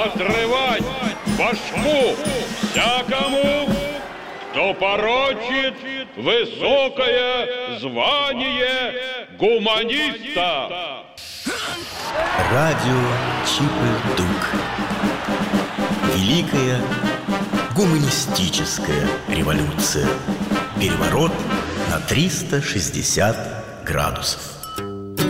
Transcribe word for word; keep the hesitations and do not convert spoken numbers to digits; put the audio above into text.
отрывать башку всякому, кто порочит высокое звание гуманиста. Радио Чип-и-Дук. Великая гуманистическая революция. Переворот на триста шестьдесят градусов.